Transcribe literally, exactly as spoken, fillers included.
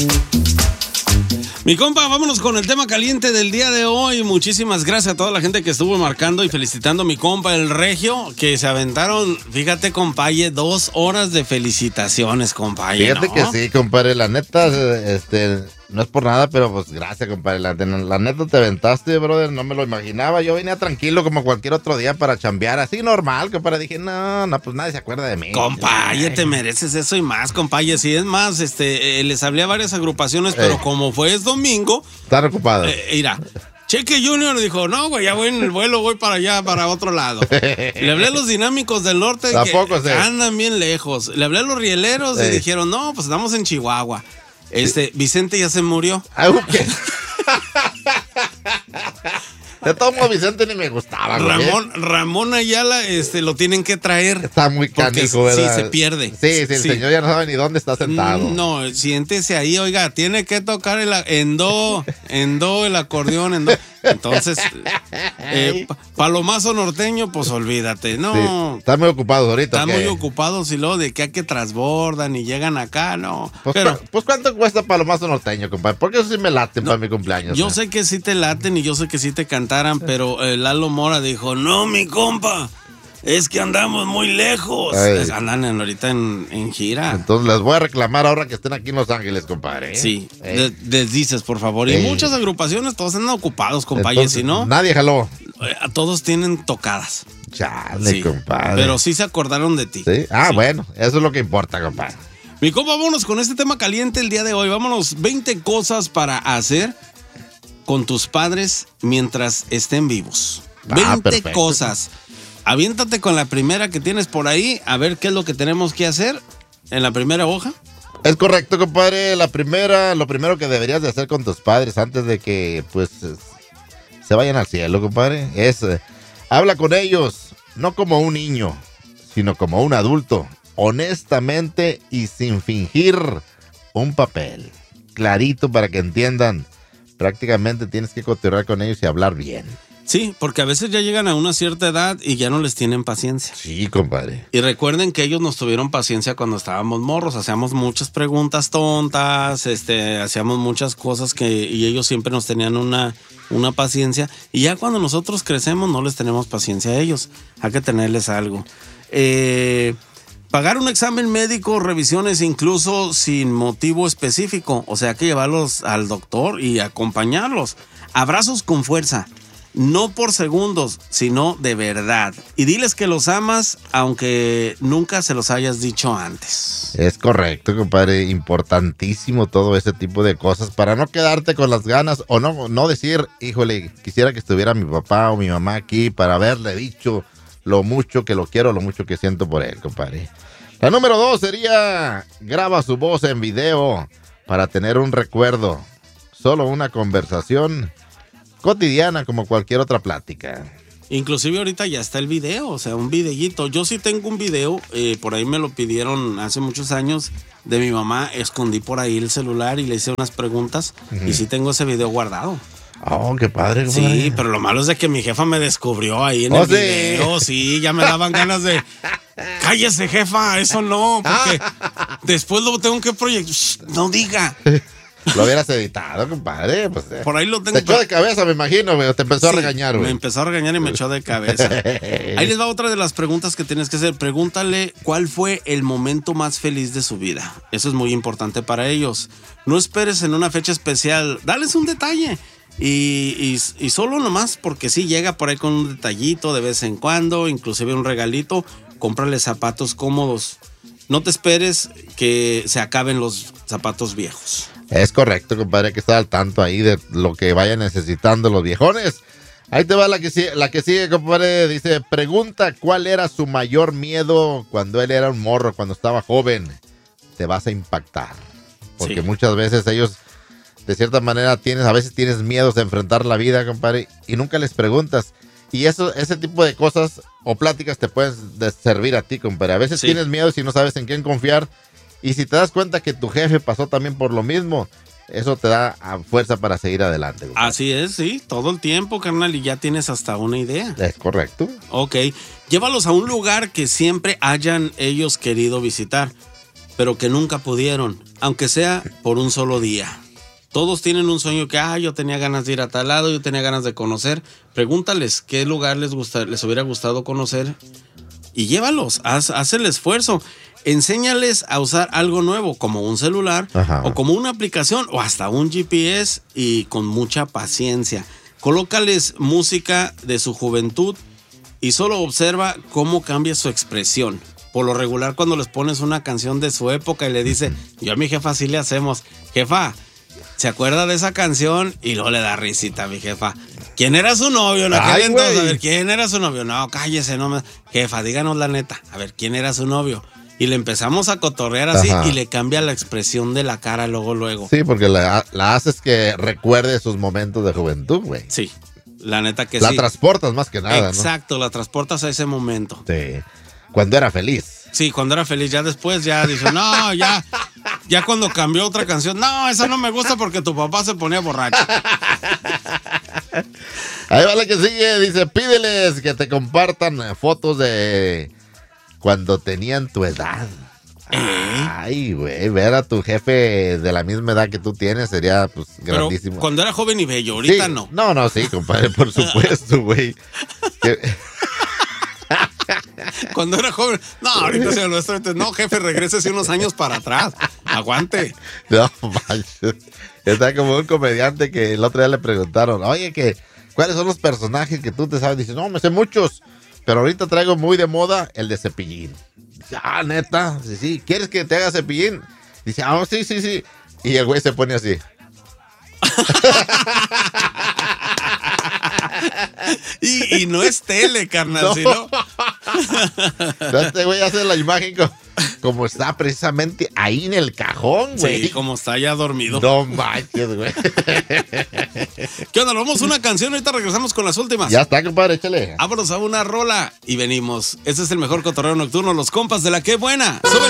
Mi compa, vámonos con el tema caliente del día de hoy. Muchísimas gracias a toda la gente que estuvo marcando y felicitando a mi compa, el Regio, que se aventaron, fíjate, compaye, dos horas de felicitaciones, compaye. Fíjate ¿no? que sí, compadre, la neta, este, no es por nada, pero pues gracias, compadre. La, la neta te aventaste, brother, no me lo imaginaba. Yo venía tranquilo como cualquier otro día para chambear, así normal, compadre. Dije, no, no, pues nadie se acuerda de mí. Compaye, te mereces eso y más, compaye. Sí, es más, este, eh, les hablé a varias agrupaciones, pero Ey. como fue es domingo. Están ocupados. Eh, mira, Cheque Junior dijo, no, güey, ya voy en el vuelo, voy para allá, para otro lado. Le hablé a los Dinámicos del Norte Tampoco que sé. andan bien lejos. Le hablé a los Rieleros y Ey. dijeron, no, pues estamos en Chihuahua. Este, Vicente ya se murió. Ah, ¿qué? De todo modo, Vicente ni me gustaba, güey. Ramón, Ramón Ayala, este, lo tienen que traer. Está muy porque canijo, ¿verdad? Sí, se pierde. Sí, sí, el Sí. señor ya no sabe ni dónde está sentado. No, siéntese ahí, oiga, tiene que tocar el, a- en do, en do, el acordeón, en do. Entonces, eh, pa- palomazo norteño, pues olvídate, no. Sí, están muy ocupados ahorita. Están ¿o qué? muy ocupados y luego de que a que transbordan y llegan acá, no. Pues, Pero cu- pues ¿cuánto cuesta Palomazo Norteño, compadre? Porque eso sí me late para mi cumpleaños. yo ¿no? sé que sí te laten y yo sé que sí te cantaran, pero eh, Lalo Mora dijo, no, mi compa, es que andamos muy lejos. Ay. Es- Andan en- ahorita en, en gira. Entonces les voy a reclamar ahora que estén aquí en Los Ángeles, compadre. ¿eh? Sí, ¿Eh? de- les dices, por favor. Y Eh. muchas agrupaciones, todos andan ocupados, compadre. Entonces, Si no, nadie jaló. eh, a todos tienen tocadas. Chale, Sí, compadre. pero sí se acordaron de ti. ¿Sí? Ah, Sí. bueno, eso es lo que importa, compadre. Mi compa, vámonos con este tema caliente el día de hoy. Vámonos, veinte cosas para hacer con tus padres mientras estén vivos. Ah, veinte perfecto. cosas. Aviéntate con la primera que tienes por ahí, a ver qué es lo que tenemos que hacer en la primera hoja. Es correcto, compadre. La primera, lo primero que deberías de hacer con tus padres antes de que, pues, eh, se vayan al cielo, compadre, es eh, habla con ellos, no como un niño, sino como un adulto, honestamente y sin fingir un papel. Clarito para que entiendan. Prácticamente tienes que cotorrear con ellos y hablar bien. Sí, porque a veces ya llegan a una cierta edad y ya no les tienen paciencia. Sí, compadre. Y recuerden que ellos nos tuvieron paciencia cuando estábamos morros, hacíamos muchas preguntas tontas, este, hacíamos muchas cosas que y ellos siempre nos tenían una, una paciencia. Y ya cuando nosotros crecemos no les tenemos paciencia a ellos, hay que tenerles algo. Eh, pagar un examen médico, revisiones incluso sin motivo específico, o sea, hay que llevarlos al doctor y acompañarlos. Abrazos con fuerza. No por segundos, sino de verdad. Y diles que los amas, aunque nunca se los hayas dicho antes. Es correcto, compadre. Importantísimo todo ese tipo de cosas para no quedarte con las ganas o no, no decir, híjole, quisiera que estuviera mi papá o mi mamá aquí para haberle dicho lo mucho que lo quiero, lo mucho que siento por él, compadre. La número dos sería, graba su voz en video para tener un recuerdo. Solo una conversación cotidiana como cualquier otra plática. Inclusive ahorita ya está el video, o sea, un videíto. Yo sí tengo un video, eh, por ahí me lo pidieron hace muchos años de mi mamá. Escondí por ahí el celular y le hice unas preguntas uh-huh. y sí tengo ese video guardado. Oh, qué padre, compadre. Sí, pero lo malo es de que mi jefa me descubrió ahí en oh, el sí. video. Sí, ya me daban ganas de... Cállese, jefa, eso no, porque después lo tengo que proyectar. No diga. Lo hubieras editado, compadre. Pues, por ahí lo tengo. Te echó de cabeza, me imagino, güey. Te empezó sí, a regañar, güey. Me empezó a regañar y me echó de cabeza. Ahí les va otra de las preguntas que tienes que hacer. Pregúntale cuál fue el momento más feliz de su vida. Eso es muy importante para ellos. No esperes en una fecha especial. Dales un detalle. Y, y, y solo nomás porque sí llega por ahí con un detallito de vez en cuando, inclusive un regalito. Cómprale zapatos cómodos. No te esperes que se acaben los zapatos viejos. Es correcto, compadre, hay que estar al tanto ahí de lo que vayan necesitando los viejones. Ahí te va la que sigue, la que sigue, compadre. Dice, pregunta cuál era su mayor miedo cuando él era un morro, cuando estaba joven. Te vas a impactar. Porque sí. muchas veces ellos, de cierta manera, tienes, a veces tienes miedos de enfrentar la vida, compadre, y nunca les preguntas. Y eso, ese tipo de cosas o pláticas te pueden servir a ti, compadre. A veces sí. tienes miedo y no sabes en quién confiar. Y si te das cuenta que tu jefe pasó también por lo mismo, eso te da fuerza para seguir adelante, compadre. Así es, sí, todo el tiempo, carnal, y ya tienes hasta una idea. Es correcto. Ok, llévalos a un lugar que siempre hayan ellos querido visitar. pero que nunca pudieron, aunque sea por un solo día. Todos tienen un sueño que, ah, yo tenía ganas de ir a tal lado, yo tenía ganas de conocer. Pregúntales qué lugar les gusta, les hubiera gustado conocer y llévalos, haz, haz el esfuerzo. Enséñales a usar algo nuevo, como un celular, Ajá. o como una aplicación, o hasta un G P S, y con mucha paciencia. Colócales música de su juventud y solo observa cómo cambia su expresión. Por lo regular, cuando les pones una canción de su época y le dice, yo a mi jefa sí le hacemos, jefa, ¿se acuerda de esa canción? Y luego le da risita a mi jefa. ¿Quién era su novio en aquel entonces? A ver, ¿quién era su novio? No, cállese, no me... Jefa, díganos la neta. A ver, ¿quién era su novio? Y le empezamos a cotorrear así, Ajá. y le cambia la expresión de la cara luego, luego. Sí, porque la, la haces que recuerde sus momentos de juventud, güey. Sí, la neta que la sí. La transportas más que nada, Exacto, ¿no? La transportas a ese momento. Sí, cuando era feliz. Sí, cuando era feliz. Ya después ya dice, no, ya, ya cuando cambió otra canción, no, esa no me gusta porque tu papá se ponía borracho. Ahí va la que sigue, dice, pídeles que te compartan fotos de... cuando tenían tu edad. ¿Eh? Ay, güey, ver a tu jefe de la misma edad que tú tienes sería, pues, Pero grandísimo. Cuando era joven y bello, ahorita sí. no. No, no, sí, compadre, por supuesto, güey. Cuando era joven. No, ahorita se lo estoy. No, jefe, regrésese unos años para atrás. Aguante. No, manches. Está como un comediante que el otro día le preguntaron, oye, que ¿cuáles son los personajes que tú te sabes? Dice, no, me sé muchos. Pero ahorita traigo muy de moda el de Cepillín. Dice, ah, neta. Sí, sí. ¿Quieres que te haga Cepillín? Dice, ah, sí, sí, sí. Y el güey se pone así. y, y no es tele, carnal, no. sino. Este güey hace la imagen como, como está precisamente ahí en el cajón, güey. Sí, como está ya dormido. No manches, güey. ¿Qué onda? Vamos a una canción, ahorita regresamos con las últimas. Ya está, compadre, échale. Vámonos a una rola y venimos. Este es el mejor cotorreo nocturno, los compas de la Qué Buena. ¡Súbele!